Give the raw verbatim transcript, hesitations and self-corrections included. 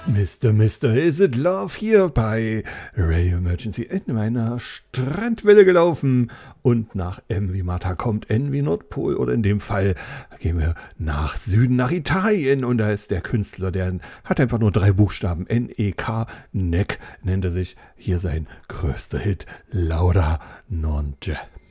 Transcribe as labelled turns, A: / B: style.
A: Mister Mister Is It Love hier bei Radio Emergency in meiner Strandwelle gelaufen und nach M wie Martha kommt N wie Nordpol oder in dem Fall gehen wir nach Süden, nach Italien und da ist der Künstler, der hat einfach nur drei Buchstaben, N E K, Neck nennt er sich, hier sein größter Hit, Laura Non C'è.